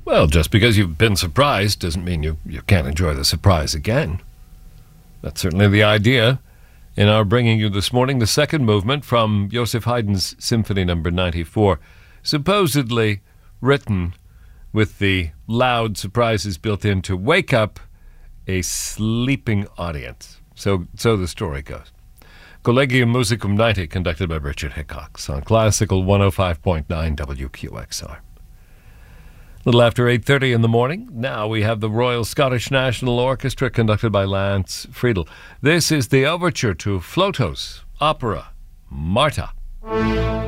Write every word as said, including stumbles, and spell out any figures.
Well, just because you've been surprised doesn't mean you, you can't enjoy the surprise again. That's certainly the idea in our bringing you this morning the second movement from Joseph Haydn's Symphony Number ninety-four, supposedly written with the loud surprises built in to wake up a sleeping audience. So, so the story goes. Collegium Musicum ninety, conducted by Richard Hickox on Classical one oh five point nine W Q X R. A little after eight thirty in the morning, now we have the Royal Scottish National Orchestra, conducted by Lance Friedel. This is the overture to Flotos opera Marta.